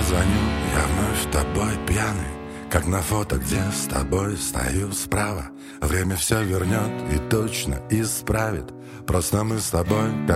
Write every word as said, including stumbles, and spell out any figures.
звоню, я вновь тобой пьяный, как на фото, где с тобой стою справа. Время все вернет и точно исправит. Просто мы с тобой, как